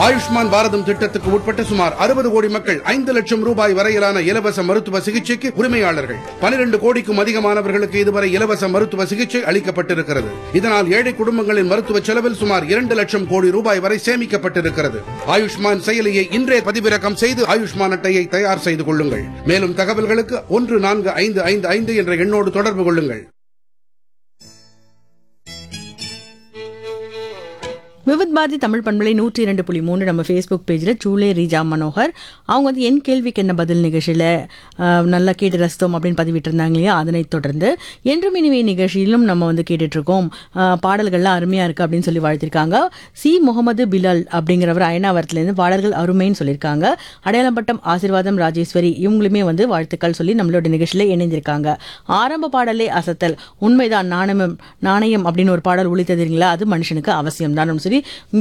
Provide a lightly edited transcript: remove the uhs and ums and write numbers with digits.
ஆயுஷ்மான் பாரதம் திட்டத்துக்கு உட்பட்ட சுமார் 60 கோடி மக்கள் 5 லட்சம் ரூபாய் வரையிலான இலவச மருத்துவ சிகிச்சைக்கு உரிமையாளர்கள். 12 கோடிக்கும் அதிகமானவர்களுக்கு இதுவரை இலவச மருத்துவ சிகிச்சை அளிக்கப்பட்டிருக்கிறது. இதனால் ஏழை குடும்பங்களின் மருத்துவ செலவில் சுமார் 2 லட்சம் கோடி ரூபாய் வரை சேமிக்கப்பட்டிருக்கிறது. ஆயுஷ்மான் செயலியை இன்றே பதிவிறக்கம் செய்து ஆயுஷ்மான் அட்டையை தயார் செய்து கொள்ளுங்கள். மேலும் தகவல்களுக்கு 14555 என்ற எண்ணோடு தொடர்பு கொள்ளுங்கள். விவித் பாரதி தமிழ் பண்பலை 102.3 நம்ம ஃபேஸ்புக் பேஜில் சூலே ரீஜா மனோகர் அவங்க வந்து என் கேள்விக்கு என்ன பதில் நிகழ்ச்சியில் நல்லா கேட்டு ரசித்தோம் அப்படின்னு பதிவிட்டு இருந்தாங்க இல்லையா. அதனைத் தொடர்ந்து என்றும் இனிமே நிகழ்ச்சியிலும் நம்ம வந்து கேட்டுட்ருக்கோம், பாடல்கள்லாம் அருமையாக இருக்குது அப்படின்னு சொல்லி வாழ்த்திருக்காங்க. சி முகமது பிலால் அப்படிங்கிறவர் அயனாவரத்துலேருந்து பாடல்கள் அருமைன்னு சொல்லியிருக்காங்க. அடையாளம்பட்டம் ஆசீர்வாதம் ராஜேஸ்வரி இவங்களுமே வந்து வாழ்த்துக்கள் சொல்லி நம்மளோட நிகழ்ச்சியில் இணைந்திருக்காங்க. ஆரம்ப பாடலே அசத்தல், உண்மைதான், நாணயம் அப்படின்னு ஒரு பாடல் ஒழித்ததுங்களா, அது மனுஷனுக்கு அவசியம் தான் சொல்லி